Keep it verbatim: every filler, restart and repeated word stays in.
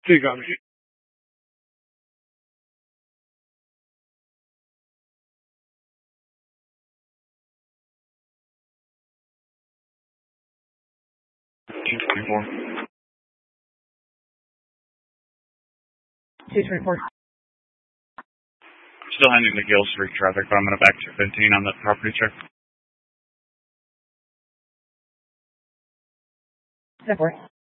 Two got me. Two twenty-four. two twenty-four. Still handing the Gill Street traffic, but I'm going to back to fifteen on the property check. ten four.